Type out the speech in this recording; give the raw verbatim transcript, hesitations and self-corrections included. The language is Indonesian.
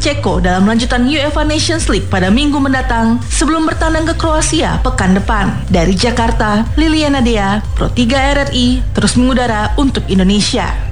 Ceko dalam lanjutan UEFA Nations League pada minggu mendatang sebelum bertandang ke Kroasia pekan depan. Dari Jakarta, Liliana Dea, Pro tiga R R I, terus mengudara untuk Indonesia.